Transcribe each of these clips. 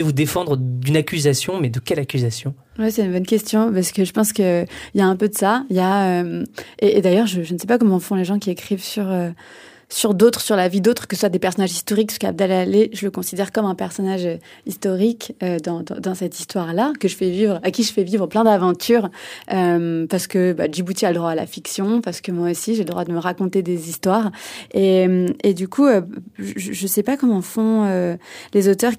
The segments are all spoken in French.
vous défendre d'une accusation, mais de quelle accusation ? Ouais, c'est une bonne question, parce que je pense qu'il y a un peu de ça. Il y a, et d'ailleurs, je ne sais pas comment font les gens qui écrivent sur d'autres, sur la vie d'autres, que ce soit des personnages historiques, parce qu'Abdallah Alleh, je le considère comme un personnage historique dans cette histoire-là, à qui je fais vivre plein d'aventures, parce que Djibouti a le droit à la fiction, parce que moi aussi j'ai le droit de me raconter des histoires, et du coup, je sais pas comment font les auteurs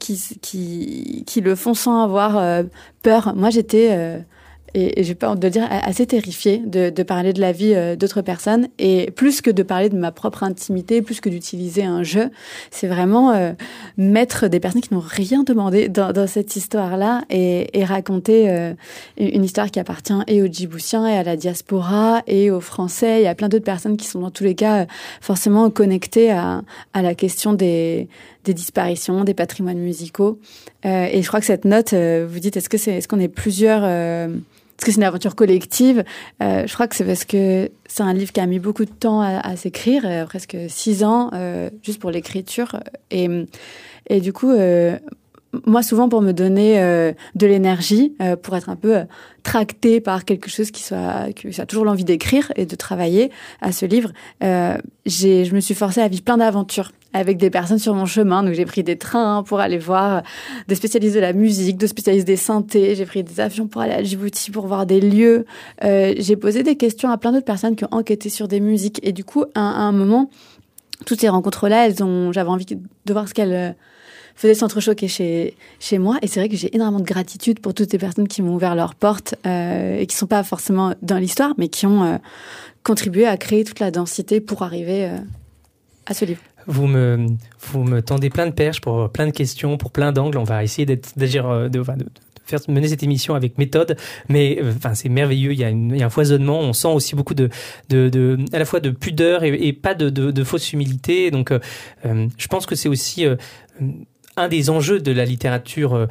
qui le font sans avoir peur. Moi, j'étais et j'ai pas honte de le dire, assez terrifiée de parler de la vie d'autres personnes, et plus que de parler de ma propre intimité, plus que d'utiliser un jeu, c'est vraiment mettre des personnes qui n'ont rien demandé dans cette histoire-là, et raconter une histoire qui appartient et aux Djiboutiens et à la diaspora et aux Français. Il y a plein d'autres personnes qui sont dans tous les cas forcément connectées à la question des disparitions, des patrimoines musicaux. Et je crois que cette note, vous dites, est-ce qu'on est plusieurs, est-ce que c'est une aventure collective? Je crois que c'est parce que c'est un livre qui a mis beaucoup de temps à s'écrire, presque 6 ans, juste pour l'écriture. Et du coup, moi, souvent, pour me donner de l'énergie, pour être un peu tractée par quelque chose qui a toujours l'envie d'écrire et de travailler à ce livre, je me suis forcée à vivre plein d'aventures avec des personnes sur mon chemin. Donc, j'ai pris des trains pour aller voir des spécialistes de la musique, des spécialistes des synthés. J'ai pris des avions pour aller à Djibouti pour voir des lieux. J'ai posé des questions à plein d'autres personnes qui ont enquêté sur des musiques. Et du coup, à un moment, toutes ces rencontres-là, j'avais envie de voir ce qu'elles faisaient s'entrechoquer chez moi. Et c'est vrai que j'ai énormément de gratitude pour toutes ces personnes qui m'ont ouvert leurs portes et qui sont pas forcément dans l'histoire, mais qui ont contribué à créer toute la densité pour arriver à ce livre. Vous me tendez plein de perches pour plein de questions, pour plein d'angles. On va essayer d'agir, de mener cette émission avec méthode, mais c'est merveilleux. Il y a un foisonnement. On sent aussi beaucoup à la fois de pudeur et pas de fausse humilité. Donc, je pense que c'est aussi un des enjeux de la littérature,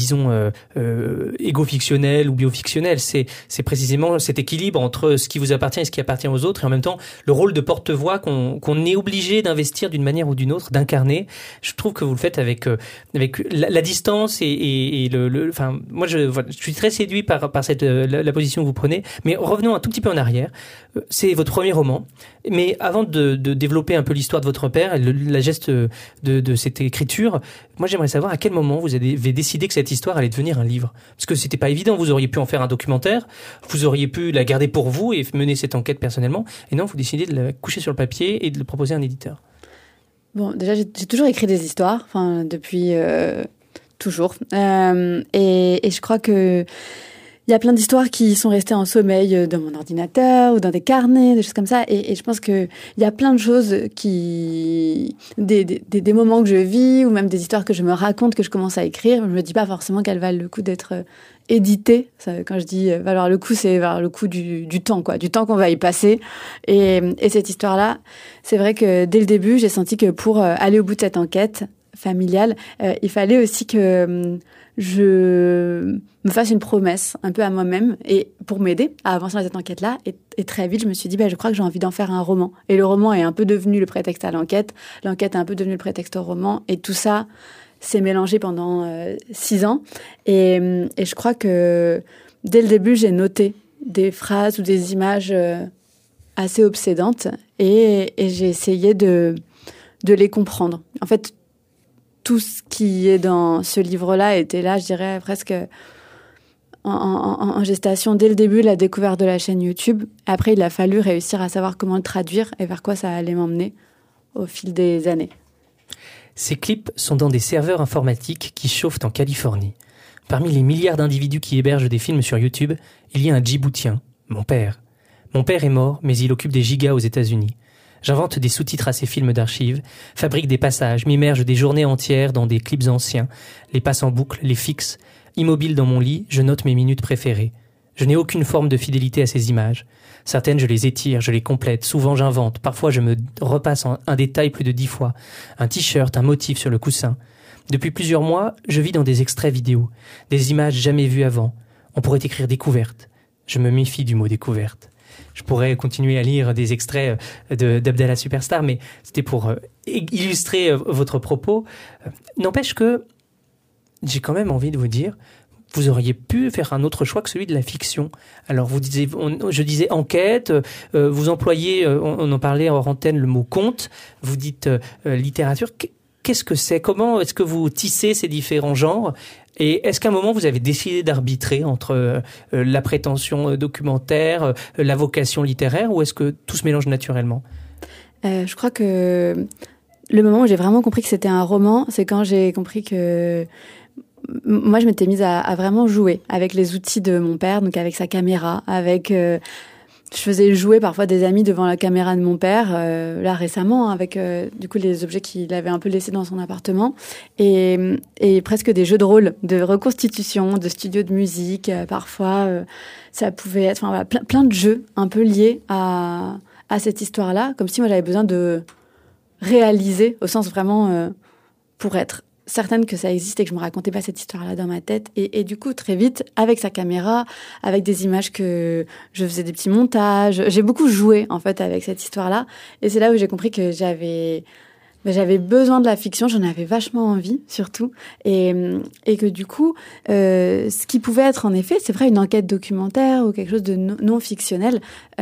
égo-fictionnelle ou bio-fictionnelle, c'est précisément cet équilibre entre ce qui vous appartient et ce qui appartient aux autres, et en même temps le rôle de porte-voix qu'on est obligé d'investir d'une manière ou d'une autre, d'incarner. Je trouve que vous le faites avec la distance et moi je suis très séduit par cette la position que vous prenez. Mais revenons un tout petit peu en arrière. C'est votre premier roman, mais avant de développer un peu l'histoire de votre père, la geste de cette écriture, moi j'aimerais savoir à quel moment vous avez décidé que cette histoire allait devenir un livre. Parce que c'était pas évident, vous auriez pu en faire un documentaire, vous auriez pu la garder pour vous et mener cette enquête personnellement, et non, vous décidez de la coucher sur le papier et de le proposer à un éditeur. Bon, déjà j'ai toujours écrit des histoires, depuis toujours, et je crois que il y a plein d'histoires qui sont restées en sommeil dans mon ordinateur ou dans des carnets, des choses comme ça. Et je pense que il y a plein de choses des moments que je vis ou même des histoires que je me raconte, que je commence à écrire. Je me dis pas forcément qu'elles valent le coup d'être éditées. Ça, quand je dis valoir le coup, c'est valoir le coup du temps, quoi, du temps qu'on va y passer. Et cette histoire-là, c'est vrai que dès le début, j'ai senti que pour aller au bout de cette enquête familiale, il fallait aussi que je me fasse une promesse un peu à moi-même et pour m'aider à avancer dans cette enquête-là. Et très vite, je me suis dit, je crois que j'ai envie d'en faire un roman. Et le roman est un peu devenu le prétexte à l'enquête. L'enquête est un peu devenue le prétexte au roman. Et tout ça s'est mélangé pendant 6 ans. Et je crois que dès le début, j'ai noté des phrases ou des images assez obsédantes. Et j'ai essayé de les comprendre. En fait, tout ce qui est dans ce livre-là était là, je dirais, presque en gestation dès le début, la découverte de la chaîne YouTube. Après, il a fallu réussir à savoir comment le traduire et vers quoi ça allait m'emmener au fil des années. Ces clips sont dans des serveurs informatiques qui chauffent en Californie. Parmi les milliards d'individus qui hébergent des films sur YouTube, il y a un Djiboutien, mon père. Mon père est mort, mais il occupe des gigas aux États-Unis. J'invente des sous-titres à ces films d'archives, fabrique des passages, m'immerge des journées entières dans des clips anciens, les passe en boucle, les fixe. Immobile dans mon lit, je note mes minutes préférées. Je n'ai aucune forme de fidélité à ces images. Certaines, je les étire, je les complète. Souvent, j'invente. Parfois, je me repasse un détail plus de 10 fois. Un t-shirt, un motif sur le coussin. Depuis plusieurs mois, je vis dans des extraits vidéo. Des images jamais vues avant. On pourrait écrire découverte. Je me méfie du mot découverte. Je pourrais continuer à lire des extraits d'Abdallah Superstar, mais c'était pour illustrer votre propos. N'empêche que j'ai quand même envie de vous dire, vous auriez pu faire un autre choix que celui de la fiction. Alors, je disais enquête, vous employez, on en parlait hors antenne, le mot conte, vous dites littérature. Qu'est-ce que c'est? Comment est-ce que vous tissez ces différents genres? Et est-ce qu'à un moment, vous avez décidé d'arbitrer entre la prétention documentaire, la vocation littéraire, ou est-ce que tout se mélange naturellement? Je crois que le moment où j'ai vraiment compris que c'était un roman, c'est quand j'ai compris que moi, je m'étais mise à vraiment jouer avec les outils de mon père, donc avec sa caméra, je faisais jouer parfois des amis devant la caméra de mon père, là récemment, avec du coup les objets qu'il avait un peu laissés dans son appartement, et presque des jeux de rôle, de reconstitution, de studio de musique, parfois ça pouvait être, enfin voilà, plein de jeux un peu liés à cette histoire-là, comme si moi j'avais besoin de réaliser, au sens vraiment pour être certaine que ça existe et que je me racontais pas cette histoire-là dans ma tête. Et du coup, très vite, avec sa caméra, avec des images que je faisais des petits montages, j'ai beaucoup joué, en fait, avec cette histoire-là. Et c'est là où j'ai compris que j'avais besoin de la fiction, j'en avais vachement envie, surtout. Et que du coup, ce qui pouvait être, en effet, c'est vrai, une enquête documentaire ou quelque chose de non fictionnel,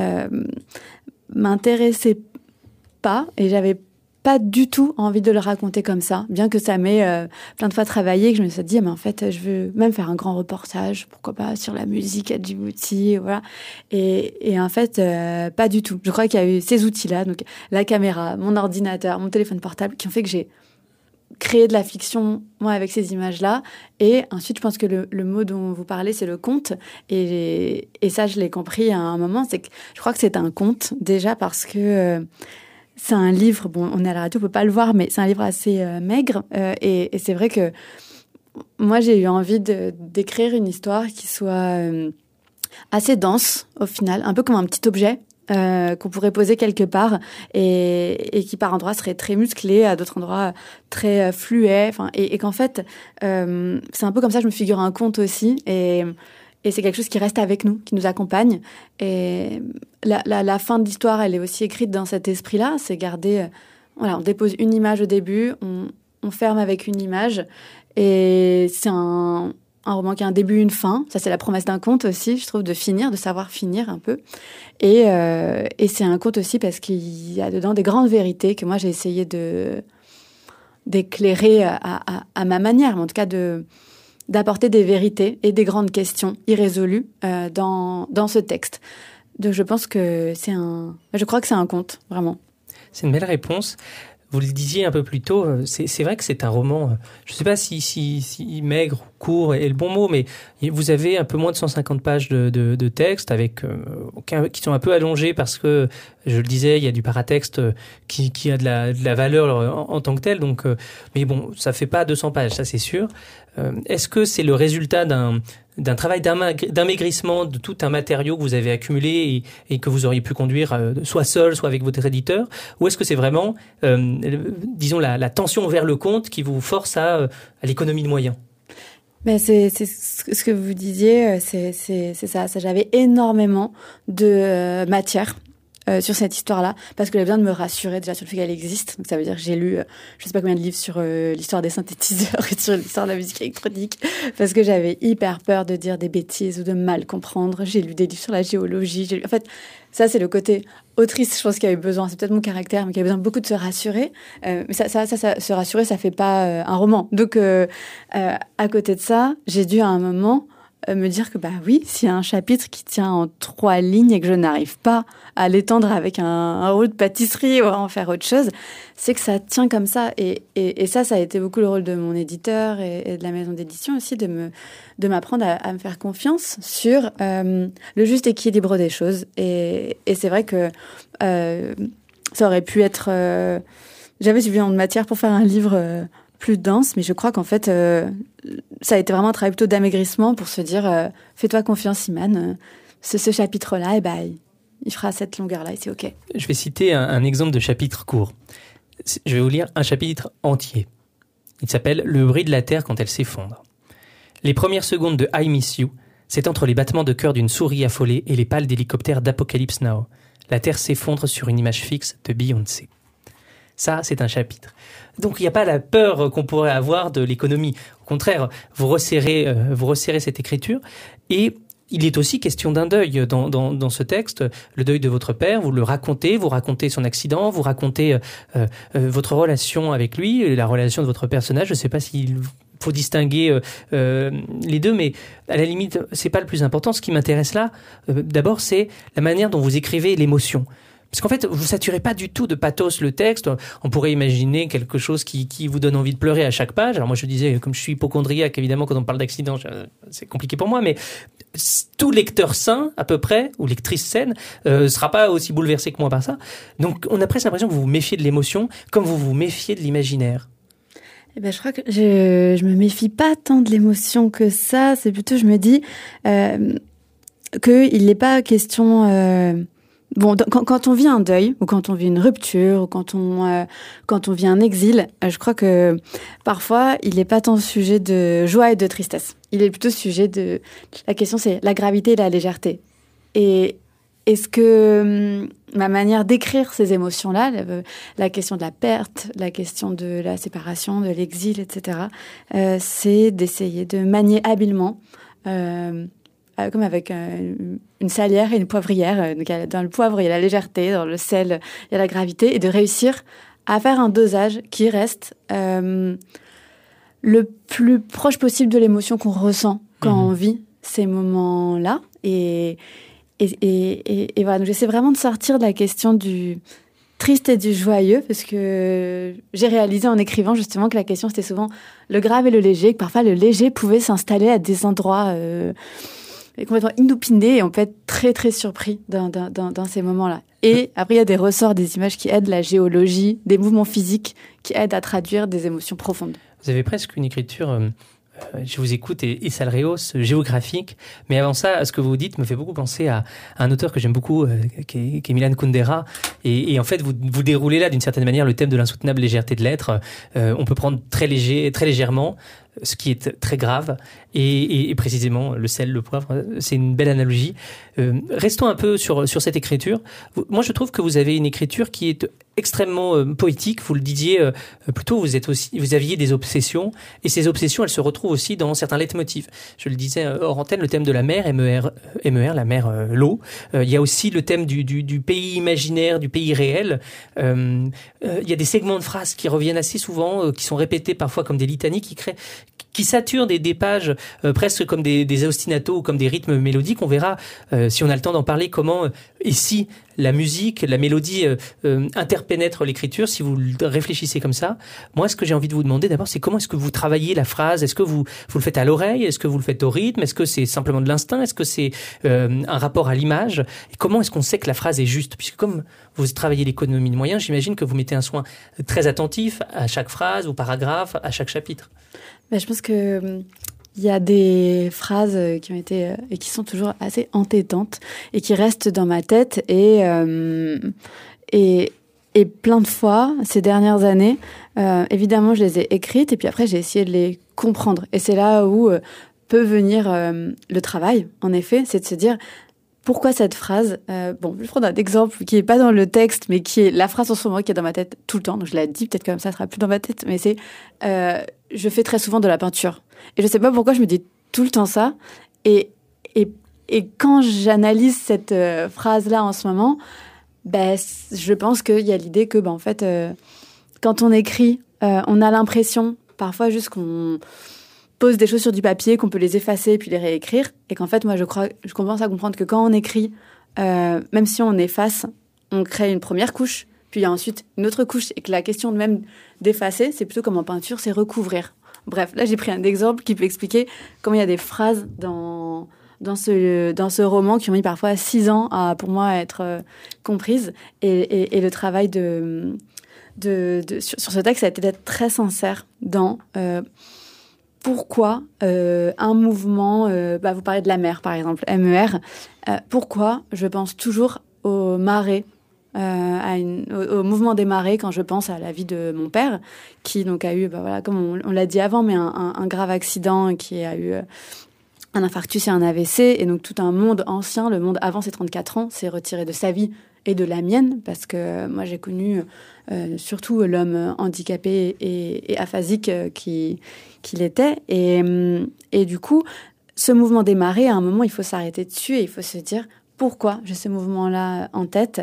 m'intéressait pas, et j'avais pas du tout envie de le raconter comme ça, bien que ça m'ait plein de fois travaillé, que je me suis dit, mais en fait, je veux même faire un grand reportage, pourquoi pas, sur la musique à Djibouti, voilà. Et en fait, pas du tout. Je crois qu'il y a eu ces outils-là, donc la caméra, mon ordinateur, mon téléphone portable, qui ont fait que j'ai créé de la fiction, moi, avec ces images-là. Et ensuite, je pense que le mot dont vous parlez, c'est le conte. Et ça, je l'ai compris à un moment, c'est que je crois que c'est un conte, déjà parce que c'est un livre, bon, on est à la radio, on peut pas le voir, mais c'est un livre assez maigre. Et c'est vrai que moi, j'ai eu envie d'écrire une histoire qui soit assez dense, au final, un peu comme un petit objet qu'on pourrait poser quelque part et qui, par endroits, serait très musclé, à d'autres endroits, très fluet. Et qu'en fait, c'est un peu comme ça que je me figure un conte aussi. Et c'est quelque chose qui reste avec nous, qui nous accompagne. Et la fin de l'histoire, elle est aussi écrite dans cet esprit-là. C'est garder... voilà, on dépose une image au début, on ferme avec une image. Et c'est un roman qui a un début, une fin. Ça, c'est la promesse d'un conte aussi, je trouve, de finir, de savoir finir un peu. Et c'est un conte aussi parce qu'il y a dedans des grandes vérités que moi, j'ai essayé d'éclairer à ma manière, mais en tout cas d'apporter des vérités et des grandes questions irrésolues dans ce texte. Donc je pense que je crois que c'est un conte, vraiment. C'est une belle réponse. Vous le disiez un peu plus tôt, c'est vrai que c'est un roman, je ne sais pas si maigre ou court est le bon mot, mais vous avez un peu moins de 150 pages de texte qui sont un peu allongés parce que, je le disais, il y a du paratexte qui a de la valeur en tant que tel. Donc, mais bon, ça fait pas 200 pages, ça c'est sûr. Est-ce que c'est le résultat d'un travail d'amaigrissement de tout un matériau que vous avez accumulé et que vous auriez pu conduire soit seul, soit avec votre éditeur, ou est-ce que c'est vraiment, disons, la tension vers le conte qui vous force à l'économie de moyens? Mais c'est ce que vous disiez, c'est ça. J'avais énormément de matière sur cette histoire-là, parce que j'avais besoin de me rassurer déjà sur le fait qu'elle existe. Donc ça veut dire que j'ai lu je sais pas combien de livres sur l'histoire des synthétiseurs et sur l'histoire de la musique électronique, parce que j'avais hyper peur de dire des bêtises ou de mal comprendre. J'ai lu des livres sur la géologie. En fait, ça c'est le côté autrice, je pense qu'il y a eu besoin, c'est peut-être mon caractère, mais qu'il y a besoin beaucoup de se rassurer. Mais ça, se rassurer, ça fait pas un roman. Donc à côté de ça, j'ai dû à un moment me dire que bah oui, s'il y a un chapitre qui tient en 3 lignes et que je n'arrive pas à l'étendre avec un rouleau de pâtisserie ou à en faire autre chose, c'est que ça tient comme ça. Et ça a été beaucoup le rôle de mon éditeur et de la maison d'édition aussi, de m'apprendre à me faire confiance sur le juste équilibre des choses. Et c'est vrai que ça aurait pu être... j'avais suffisamment de matière pour faire un livre... plus dense, mais je crois qu'en fait, ça a été vraiment un travail plutôt d'amaigrissement pour se dire fais-toi confiance, Iman, ce chapitre-là, et il fera cette longueur-là et c'est OK. Je vais citer un exemple de chapitre court. Je vais vous lire un chapitre entier. Il s'appelle « Le bruit de la terre quand elle s'effondre ». Les premières secondes de « I Miss You », c'est entre les battements de cœur d'une souris affolée et les pales d'hélicoptères d'Apocalypse Now. La terre s'effondre sur une image fixe de Beyoncé. Ça, c'est un chapitre. Donc, il n'y a pas la peur qu'on pourrait avoir de l'économie. Au contraire, vous resserrez cette écriture. Et il est aussi question d'un deuil dans ce texte. Le deuil de votre père, vous racontez son accident, vous racontez votre relation avec lui, la relation de votre personnage. Je ne sais pas s'il faut distinguer les deux, mais à la limite, c'est pas le plus important. Ce qui m'intéresse là, d'abord, c'est la manière dont vous écrivez l'émotion. Parce qu'en fait, vous saturez pas du tout de pathos le texte. On pourrait imaginer quelque chose qui vous donne envie de pleurer à chaque page. Alors moi, je disais, comme je suis hypocondriaque, évidemment, quand on parle d'accident, c'est compliqué pour moi, mais tout lecteur sain, à peu près, ou lectrice saine, sera pas aussi bouleversé que moi par ça. Donc, on a presque l'impression que vous vous méfiez de l'émotion, comme vous vous méfiez de l'imaginaire. Eh ben, je crois que je me méfie pas tant de l'émotion que ça. C'est plutôt, je me dis qu'il n'est pas question. Bon, quand on vit un deuil, ou quand on vit une rupture, ou quand on vit un exil, je crois que parfois, il n'est pas tant sujet de joie et de tristesse. Il est plutôt sujet de... La question, c'est la gravité et la légèreté. Et est-ce que ma manière d'écrire ces émotions-là, la question de la perte, la question de la séparation, de l'exil, etc., c'est d'essayer de manier habilement... comme avec une salière et une poivrière. Donc, dans le poivre, il y a la légèreté, dans le sel, il y a la gravité, et de réussir à faire un dosage qui reste le plus proche possible de l'émotion qu'on ressent quand on vit ces moments-là. Et voilà, donc j'essaie vraiment de sortir de la question du triste et du joyeux, parce que j'ai réalisé en écrivant justement que la question, c'était souvent le grave et le léger, que parfois le léger pouvait s'installer à des endroits... complètement inopiné, et on peut être très très surpris dans ces moments-là. Et après, il y a des ressorts, des images qui aident la géologie, des mouvements physiques qui aident à traduire des émotions profondes. Vous avez presque une écriture, je vous écoute, et salréos, géographique, mais avant ça, ce que vous dites me fait beaucoup penser à un auteur que j'aime beaucoup, qui est Milan Kundera, et en fait, vous déroulez là d'une certaine manière le thème de l'insoutenable légèreté de l'être. On peut prendre très légèrement, ce qui est très grave, et précisément le sel, le poivre, c'est une belle analogie. Restons un peu sur cette écriture. Moi, je trouve que vous avez une écriture qui est extrêmement poétique. Vous le disiez plutôt, vous aviez des obsessions, et ces obsessions, elles se retrouvent aussi dans certains leitmotifs. Je le disais hors antenne, le thème de la mer, MER, la mer, l'eau. Il y a aussi le thème du pays imaginaire, du pays réel. Il y a des segments de phrases qui reviennent assez souvent, qui sont répétés parfois comme des litanies, qui saturent des pages presque comme des ostinatos ou comme des rythmes mélodiques. On verra, si on a le temps d'en parler, comment ici la musique, la mélodie interpénètre l'écriture, si vous réfléchissez comme ça. Moi, ce que j'ai envie de vous demander d'abord, c'est comment est-ce que vous travaillez la phrase? Est-ce que vous le faites à l'oreille? Est-ce que vous le faites au rythme? Est-ce que c'est simplement de l'instinct? Est-ce que c'est un rapport à l'image? Et comment est-ce qu'on sait que la phrase est juste? Puisque comme vous travaillez l'économie de moyens, j'imagine que vous mettez un soin très attentif à chaque phrase ou paragraphe, à chaque chapitre. Je pense que il y a des phrases qui ont été et qui sont toujours assez entêtantes et qui restent dans ma tête, et plein de fois ces dernières années, évidemment, je les ai écrites, et puis après j'ai essayé de les comprendre, et c'est là où peut venir le travail. En effet, c'est de se dire pourquoi cette phrase. Bon, je vais prendre un exemple qui est pas dans le texte, mais qui est la phrase en ce moment qui est dans ma tête tout le temps. Donc je la dis, peut-être comme ça sera plus dans ma tête, mais c'est je fais très souvent de la peinture. Et je sais pas pourquoi je me dis tout le temps ça. Et quand j'analyse cette phrase-là en ce moment, je pense qu'il y a l'idée que, en fait, quand on écrit, on a l'impression, parfois juste qu'on pose des choses sur du papier, qu'on peut les effacer puis les réécrire. Et qu'en fait, moi, je commence à comprendre que quand on écrit, même si on efface, on crée une première couche, puis il y a ensuite une autre couche, et que la question même d'effacer, c'est plutôt comme en peinture, c'est recouvrir. Bref, là, j'ai pris un exemple qui peut expliquer comment il y a des phrases dans ce roman qui ont mis parfois 6 ans pour moi à être comprises. Et le travail sur ce texte a été d'être très sincère dans pourquoi un mouvement... vous parlez de la mer, par exemple, MER. Pourquoi je pense toujours aux marées, au mouvement des marées, quand je pense à la vie de mon père, qui donc a eu, comme on l'a dit avant, mais un grave accident, qui a eu un infarctus et un AVC, et donc tout un monde ancien, le monde avant ses 34 ans, s'est retiré de sa vie et de la mienne, parce que moi j'ai connu surtout l'homme handicapé et aphasique qu'il était. Et du coup, ce mouvement des marées, à un moment, il faut s'arrêter dessus et il faut se dire pourquoi j'ai ce mouvement-là en tête.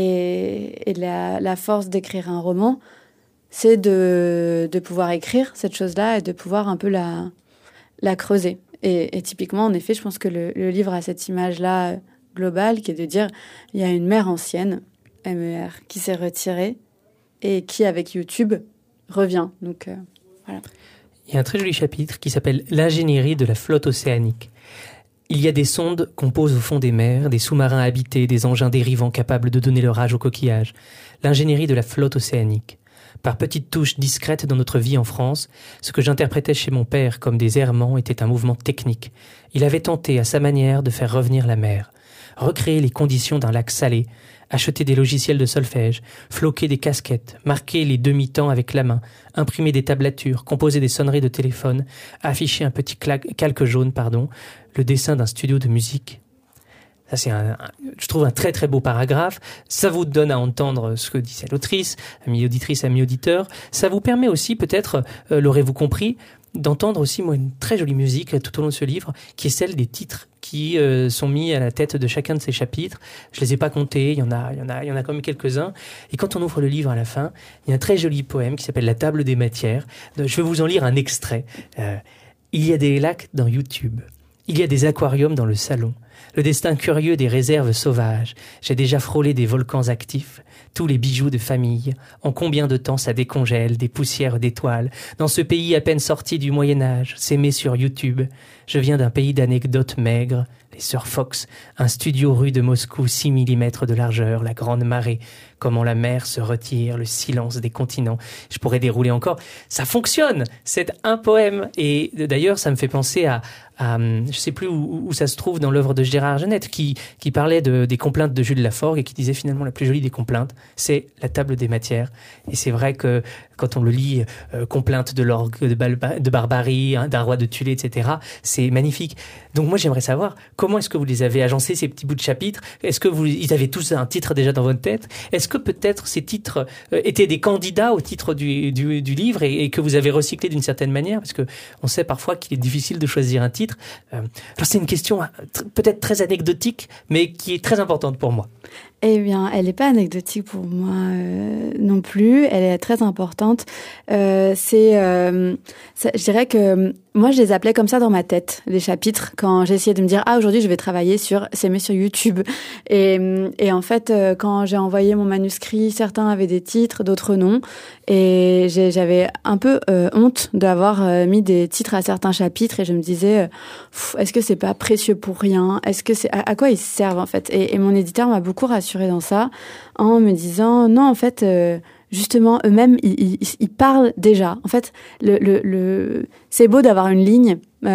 Et la force d'écrire un roman, c'est de pouvoir écrire cette chose-là et de pouvoir un peu la creuser. Et typiquement, en effet, je pense que le livre a cette image-là globale qui est de dire il y a une mère ancienne, MER, qui s'est retirée et qui, avec YouTube, revient. Donc, voilà. Il y a un très joli chapitre qui s'appelle « L'ingénierie de la flotte océanique ». Il y a des sondes qu'on pose au fond des mers, des sous-marins habités, des engins dérivants capables de donner leur âge aux coquillages. L'ingénierie de la flotte océanique. Par petites touches discrètes dans notre vie en France, ce que j'interprétais chez mon père comme des errements était un mouvement technique. Il avait tenté à sa manière de faire revenir la mer, recréer les conditions d'un lac salé, acheter des logiciels de solfège, floquer des casquettes, marquer les demi-temps avec la main, imprimer des tablatures, composer des sonneries de téléphone, afficher un petit calque jaune, le dessin d'un studio de musique. Ça, c'est je trouve un très très beau paragraphe. Ça vous donne à entendre ce que disait l'autrice, amis auditrices, amis auditeurs. Ça vous permet aussi, peut-être, l'aurez-vous compris, d'entendre aussi une très jolie musique tout au long de ce livre, qui est celle des titres qui sont mis à la tête de chacun de ces chapitres. Je les ai pas comptés, il y en a quand même quelques-uns. Et quand on ouvre le livre à la fin, il y a un très joli poème qui s'appelle La table des matières. Je vais vous en lire un extrait. Il y a des lacs dans YouTube. Il y a des aquariums dans le salon. Le destin curieux des réserves sauvages. J'ai déjà frôlé des volcans actifs. Tous les bijoux de famille. En combien de temps ça décongèle des poussières d'étoiles. Dans ce pays à peine sorti du Moyen-Âge, s'aimer sur YouTube. Je viens d'un pays d'anecdotes maigres. Les Sœurs Fox, un studio rue de Moscou, 6 mm de largeur, la grande marée. Comment la mer se retire, le silence des continents. Je pourrais dérouler encore. Ça fonctionne. C'est un poème. Et d'ailleurs, ça me fait penser à je sais plus où ça se trouve dans l'œuvre de Gérard Genette, qui parlait des complaintes de Jules Laforgue et qui disait finalement la plus jolie des complaintes, c'est la table des matières. Et c'est vrai que quand on le lit, complainte de l'orgue de barbarie, d'un roi de Thulé, etc., c'est magnifique. Donc moi, j'aimerais savoir comment est-ce que vous les avez agencés, ces petits bouts de chapitres? Est-ce que ils avaient tous un titre déjà dans votre tête? Est-ce que peut-être ces titres étaient des candidats au titre du livre et que vous avez recyclé d'une certaine manière? Parce que on sait parfois qu'il est difficile de choisir un titre. Alors c'est une question peut-être très anecdotique, mais qui est très importante pour moi. Eh bien, elle n'est pas anecdotique pour moi non plus. Elle est très importante. Je dirais que moi, je les appelais comme ça dans ma tête, les chapitres, quand j'essayais de me dire « Ah, aujourd'hui, je vais travailler sur s'aimer sur YouTube ». Et en fait, quand j'ai envoyé mon manuscrit, certains avaient des titres, d'autres non. Et j'avais un peu honte d'avoir mis des titres à certains chapitres. Et je me disais « Est-ce que c'est pas précieux pour rien? Est-ce que c'est à quoi ils servent, en fait ?» Et mon éditeur m'a beaucoup rassurée dans ça, en me disant « Non, en fait... justement, eux-mêmes, ils parlent déjà. En fait, c'est beau d'avoir une ligne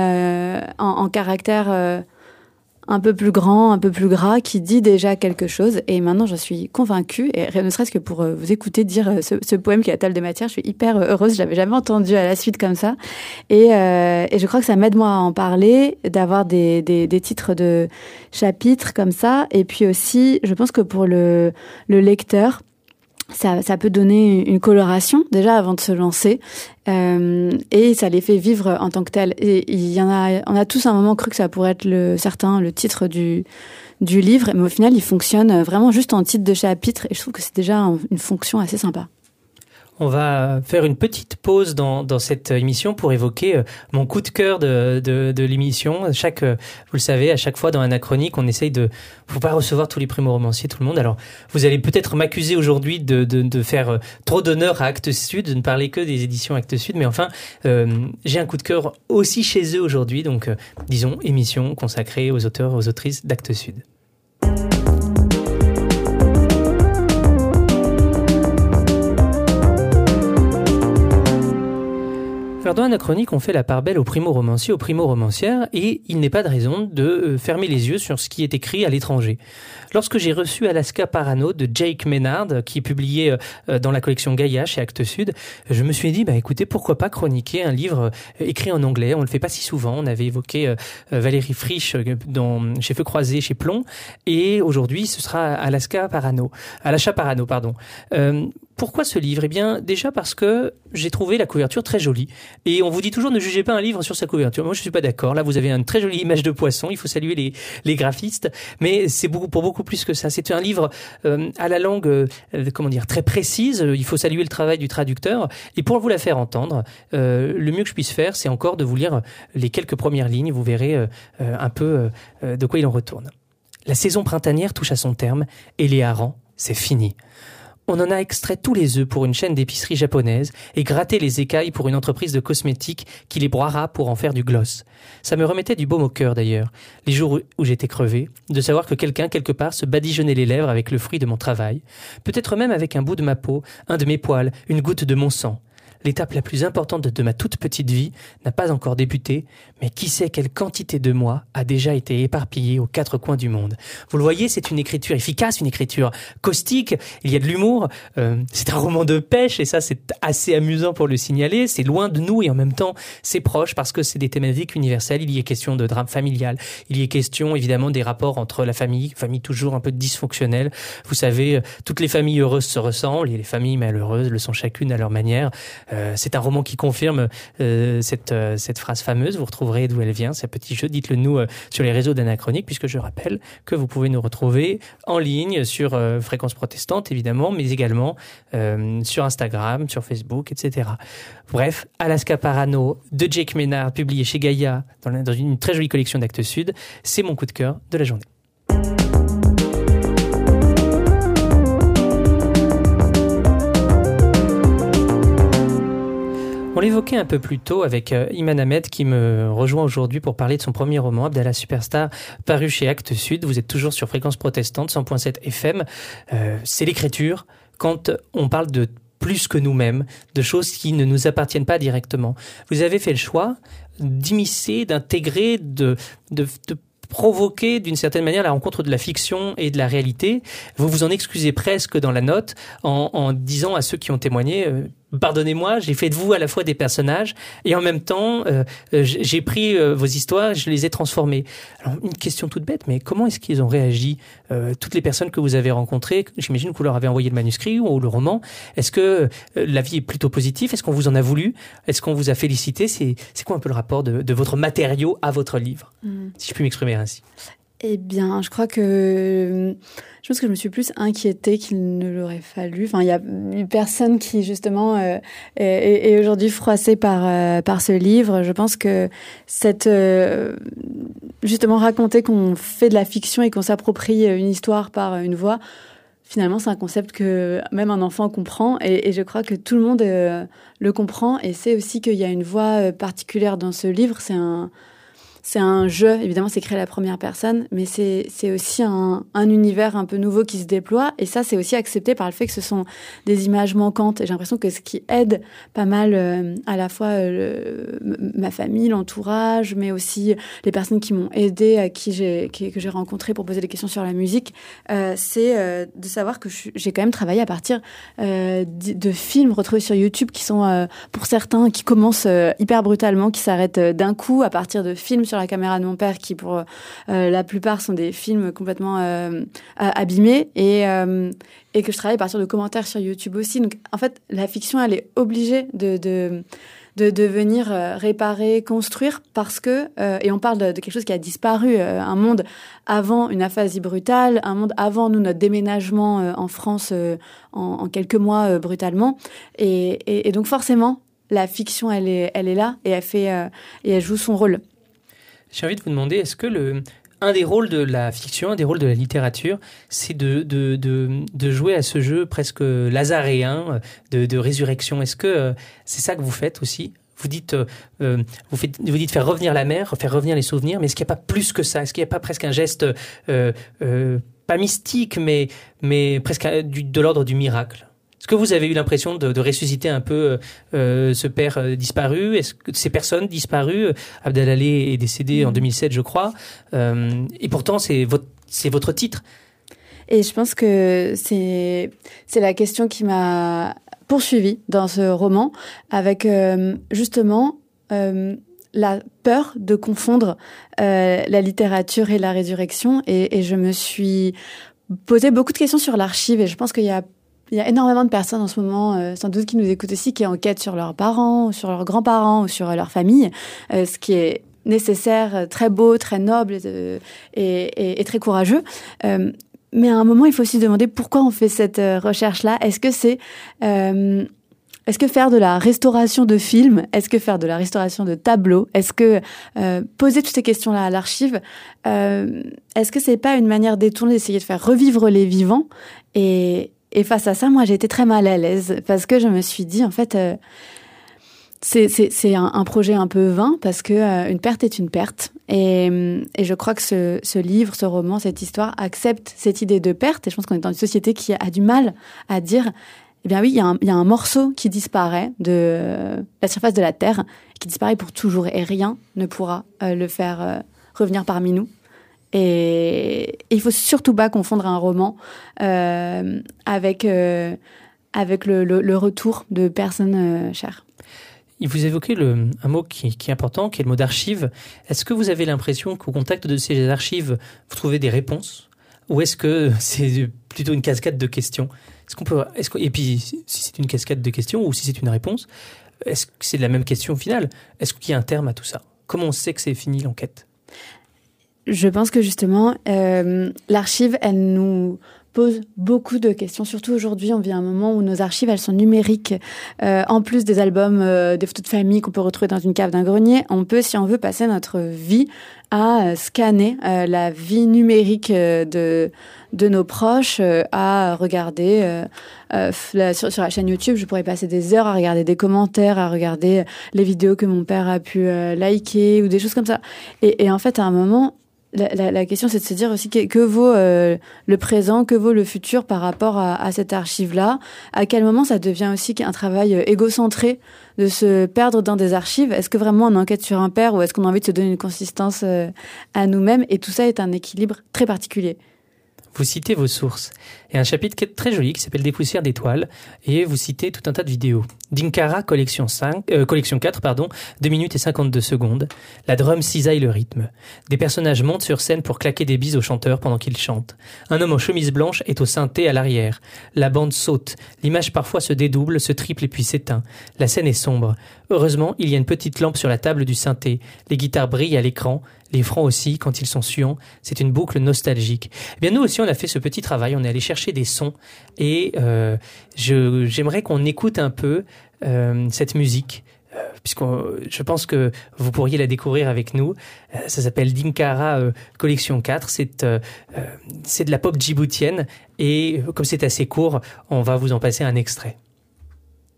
en caractère un peu plus grand, un peu plus gras, qui dit déjà quelque chose. Et maintenant, je suis convaincue, et ne serait-ce que pour vous écouter dire ce poème qui est la table des matières, je suis hyper heureuse. Je l'avais jamais entendu à la suite comme ça. Et je crois que ça m'aide, moi, à en parler, d'avoir des titres de chapitres comme ça. Et puis aussi, je pense que pour le lecteur, ça peut donner une coloration déjà avant de se lancer et ça les fait vivre en tant que tel. Et on a tous à un moment cru que ça pourrait être le titre du livre, mais au final il fonctionne vraiment juste en titre de chapitre et je trouve que c'est déjà une fonction assez sympa. On va faire une petite pause dans cette émission pour évoquer mon coup de cœur de l'émission. Vous le savez, à chaque fois dans Anachronique, on essaye faut pas recevoir tous les primo-romanciers, tout le monde. Alors, vous allez peut-être m'accuser aujourd'hui de faire trop d'honneur à Actes Sud, de ne parler que des éditions Actes Sud, mais enfin, j'ai un coup de cœur aussi chez eux aujourd'hui. Donc, disons, émission consacrée aux auteurs, aux autrices d'Actes Sud. Alors dans Anachronique, on fait la part belle aux primo-romanciers, aux primo-romancières, et il n'est pas de raison de fermer les yeux sur ce qui est écrit à l'étranger. Lorsque j'ai reçu Alaska Parano de Jake Maynard, qui est publié dans la collection Gaïa chez Actes Sud, je me suis dit, écoutez, pourquoi pas chroniquer un livre écrit en anglais. On le fait pas si souvent. On avait évoqué Valérie Frisch chez Feu Croisé, chez Plomb, et aujourd'hui, ce sera Alaska Parano. Pourquoi ce livre ? Eh bien, déjà parce que j'ai trouvé la couverture très jolie. Et on vous dit toujours ne jugez pas un livre sur sa couverture. Moi, je suis pas d'accord. Là, vous avez une très jolie image de poisson. Il faut saluer les graphistes. Mais c'est pour beaucoup plus que ça. C'est un livre à la langue, très précise. Il faut saluer le travail du traducteur. Et pour vous la faire entendre, le mieux que je puisse faire, c'est encore de vous lire les quelques premières lignes. Vous verrez un peu de quoi il en retourne. La saison printanière touche à son terme et les harengs, c'est fini. On en a extrait tous les œufs pour une chaîne d'épicerie japonaise et gratté les écailles pour une entreprise de cosmétiques qui les broiera pour en faire du gloss. Ça me remettait du baume au cœur d'ailleurs, les jours où j'étais crevé, de savoir que quelqu'un quelque part se badigeonnait les lèvres avec le fruit de mon travail, peut-être même avec un bout de ma peau, un de mes poils, une goutte de mon sang. L'étape la plus importante de ma toute petite vie n'a pas encore débuté, mais qui sait quelle quantité de moi a déjà été éparpillée aux quatre coins du monde. Vous le voyez, c'est une écriture efficace, une écriture caustique, il y a de l'humour, c'est un roman de pêche et ça c'est assez amusant pour le signaler, c'est loin de nous et en même temps c'est proche parce que c'est des thématiques universelles, il y est question de drame familial, il y est question évidemment des rapports entre la famille toujours un peu dysfonctionnelle, vous savez, toutes les familles heureuses se ressemblent et les familles malheureuses le sont chacune à leur manière. C'est un roman qui confirme cette phrase fameuse. Vous retrouverez d'où elle vient, ce petit jeu. Dites-le nous sur les réseaux d'Anachronique, puisque je rappelle que vous pouvez nous retrouver en ligne sur Fréquence Protestante, évidemment, mais également sur Instagram, sur Facebook, etc. Bref, Alaska Parano de Jake Maynard, publié chez Gaïa dans une très jolie collection d'Actes Sud. C'est mon coup de cœur de la journée. On l'évoquait un peu plus tôt avec Iman Ahmed qui me rejoint aujourd'hui pour parler de son premier roman, Abdallah Superstar, paru chez Actes Sud. Vous êtes toujours sur Fréquence Protestante, 100.7 FM. C'est l'écriture quand on parle de plus que nous-mêmes, de choses qui ne nous appartiennent pas directement. Vous avez fait le choix d'immiscer, d'intégrer, de provoquer d'une certaine manière la rencontre de la fiction et de la réalité. Vous vous en excusez presque dans la note en disant à ceux qui ont témoigné pardonnez-moi, j'ai fait de vous à la fois des personnages et en même temps j'ai pris vos histoires et je les ai transformées. Alors une question toute bête, mais comment est-ce qu'ils ont réagi toutes les personnes que vous avez rencontrées? J'imagine que vous leur avez envoyé le manuscrit ou le roman. Est-ce que l'avis est plutôt positif? Est-ce qu'on vous en a voulu? Est-ce qu'on vous a félicité? C'est quoi un peu le rapport de votre matériau à votre livre, si je puis m'exprimer ainsi? Eh bien, je pense que je me suis plus inquiétée qu'il ne l'aurait fallu. Enfin, il y a une personne qui, justement, est aujourd'hui froissée par ce livre. Je pense que justement, raconter qu'on fait de la fiction et qu'on s'approprie une histoire par une voix, finalement, c'est un concept que même un enfant comprend. Et je crois que tout le monde le comprend. Et c'est aussi qu'il y a une voix particulière dans ce livre. C'est un jeu, évidemment, c'est créé à la première personne, mais c'est aussi un univers un peu nouveau qui se déploie. Et ça, c'est aussi accepté par le fait que ce sont des images manquantes. Et j'ai l'impression que ce qui aide pas mal à la fois ma famille, l'entourage, mais aussi les personnes qui m'ont aidée, que j'ai rencontrées pour poser des questions sur la musique, c'est de savoir que j'ai quand même travaillé à partir de films retrouvés sur YouTube qui sont, pour certains, qui commencent hyper brutalement, qui s'arrêtent d'un coup à partir de films sur la caméra de mon père qui pour la plupart sont des films complètement abîmés et que je travaille à partir de commentaires sur YouTube aussi. Donc en fait la fiction elle est obligée de venir réparer, construire parce que et on parle de quelque chose qui a disparu, un monde avant une aphasie brutale, un monde avant nous notre déménagement en France en quelques mois brutalement et donc forcément la fiction elle est là et elle joue son rôle. J'ai envie de vous demander, est-ce que un des rôles de la fiction, un des rôles de la littérature, c'est de jouer à ce jeu presque lazaréen de résurrection? Est-ce que c'est ça que vous faites aussi? Vous dites faire revenir la mer, faire revenir les souvenirs, mais est-ce qu'il n'y a pas plus que ça? Est-ce qu'il n'y a pas presque un geste pas mystique, mais presque de l'ordre du miracle? Est-ce que vous avez eu l'impression de ressusciter un peu ce père disparu? Est-ce que ces personnes disparues, Abdalaleh est décédé en 2007, je crois, et pourtant c'est votre titre. Et je pense que c'est la question qui m'a poursuivie dans ce roman, avec justement la peur de confondre la littérature et la résurrection. Et je me suis posé beaucoup de questions sur l'archive, et je pense qu'il y a énormément de personnes en ce moment, sans doute qui nous écoutent aussi, qui enquêtent sur leurs parents, ou sur leurs grands-parents, ou sur leur famille, ce qui est nécessaire, très beau, très noble et très courageux. Mais à un moment, il faut aussi se demander pourquoi on fait cette recherche-là. Est-ce que faire de la restauration de films, est-ce que faire de la restauration de tableaux, est-ce que poser toutes ces questions-là à l'archive, est-ce que c'est pas une manière détournée d'essayer de faire revivre les vivants? Et face à ça, moi, j'ai été très mal à l'aise, parce que je me suis dit, en fait, c'est un projet un peu vain, parce que une perte est une perte. Et je crois que ce livre, ce roman, cette histoire accepte cette idée de perte. Et je pense qu'on est dans une société qui a du mal à dire, eh bien oui, il y a un morceau qui disparaît de la surface de la Terre, qui disparaît pour toujours, et rien ne pourra le faire revenir parmi nous. Et il faut surtout pas confondre un roman avec le retour de personnes chères. Vous évoquez un mot qui est important, qui est le mot d'archive. Est-ce que vous avez l'impression qu'au contact de ces archives, vous trouvez des réponses? Ou est-ce que c'est plutôt une cascade de questions? Et puis, si c'est une cascade de questions ou si c'est une réponse, est-ce que c'est la même question au final? Est-ce qu'il y a un terme à tout ça? Comment on sait que c'est fini l'enquête? Je pense que justement, l'archive, elle nous pose beaucoup de questions. Surtout aujourd'hui, on vit un moment où nos archives, elles sont numériques. En plus des albums, des photos de famille qu'on peut retrouver dans une cave d'un grenier, on peut, si on veut, passer notre vie à scanner la vie numérique de nos proches, à regarder sur la chaîne YouTube. Je pourrais passer des heures à regarder des commentaires, à regarder les vidéos que mon père a pu liker ou des choses comme ça. Et en fait, à un moment, la question, c'est de se dire aussi que vaut le présent, que vaut le futur par rapport à cette archive-là. À quel moment ça devient aussi un travail égocentré de se perdre dans des archives? Est-ce que vraiment on enquête sur un père, ou est-ce qu'on a envie de se donner une consistance à nous-mêmes? Et tout ça est un équilibre très particulier. Vous citez vos sources. Il y a un chapitre qui est très joli qui s'appelle Des poussières d'étoiles, et vous citez tout un tas de vidéos. Dinkara, collection 4, 2 minutes et 52 secondes. La drum cisaille le rythme. Des personnages montent sur scène pour claquer des bises au chanteur pendant qu'il chante. Un homme en chemise blanche est au synthé à l'arrière. La bande saute. L'image parfois se dédouble, se triple et puis s'éteint. La scène est sombre. Heureusement, il y a une petite lampe sur la table du synthé. Les guitares brillent à l'écran. Les francs aussi, quand ils sont suants, c'est une boucle nostalgique. Eh bien, nous aussi, on a fait ce petit travail. On est allé chercher des sons, et j'aimerais qu'on écoute un peu cette musique, je pense que vous pourriez la découvrir avec nous. Ça s'appelle Dinkara Collection 4. C'est de la pop djiboutienne, et comme c'est assez court, on va vous en passer un extrait.